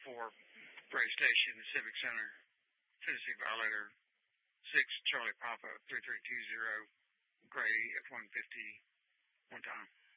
4, Bray Station, Civic Center, Tennessee Violator, 6, Charlie Papa, 3320, Gray, F-150, one time.